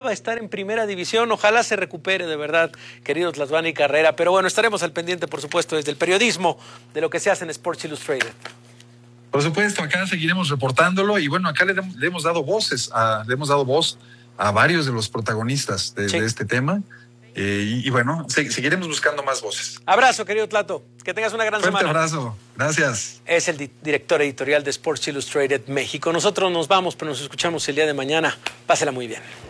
necesitaba estar en primera división. Ojalá se recupere de verdad, queridos Tlatuani Carrera. Pero bueno, estaremos al pendiente, por supuesto, desde el periodismo de lo que se hace en Sports Illustrated. Por supuesto, acá seguiremos reportándolo y bueno, acá le hemos dado voz a varios de los protagonistas de este tema. Y bueno, seguiremos buscando más voces. Abrazo, querido Tlato. Que tengas una gran semana. Fuerte abrazo. Gracias. Es el director editorial de Sports Illustrated México. Nosotros nos vamos, pero nos escuchamos el día de mañana. Pásela muy bien.